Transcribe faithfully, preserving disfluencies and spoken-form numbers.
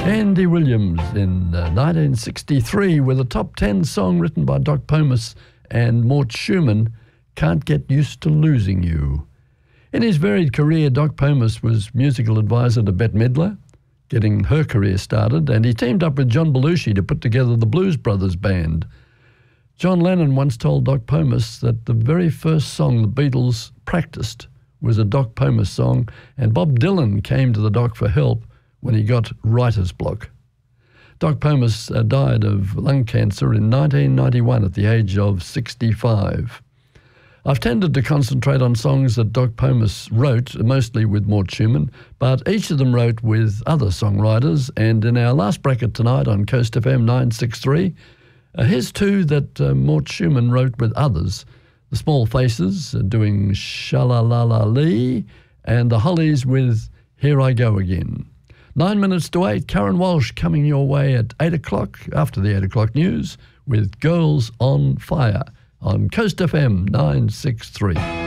Andy Williams in uh, nineteen sixty-three with a top ten song written by Doc Pomus and Mort Schumann, Can't Get Used to Losing You. In his varied career, Doc Pomus was musical advisor to Bette Midler, getting her career started, and he teamed up with John Belushi to put together the Blues Brothers Band. John Lennon once told Doc Pomus that the very first song the Beatles practiced was a Doc Pomus song, and Bob Dylan came to the Doc for help when he got writer's block. Doc Pomus uh, died of lung cancer in nineteen ninety-one at the age of sixty-five. I've tended to concentrate on songs that Doc Pomus wrote, mostly with Mort Schumann, but each of them wrote with other songwriters, and in our last bracket tonight on Coast F M nine sixty-three, uh, here's two that uh, Mort Schumann wrote with others. The Small Faces uh, doing Sha-La-La-La-Lee, and the Hollies with Here I Go Again. Nine minutes to eight, Karen Walsh coming your way at eight o'clock, after the eight o'clock news, with Girls on Fire on Coast F M nine sixty-three.